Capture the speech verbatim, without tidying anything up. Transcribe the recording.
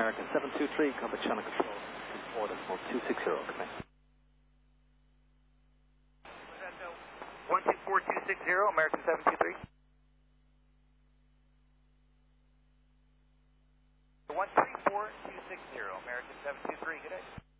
American seven two three, contact channel control four decimal two six zero, connect. one two four two six zero, American seven two three. one three four two six zero, American seven two three, good day.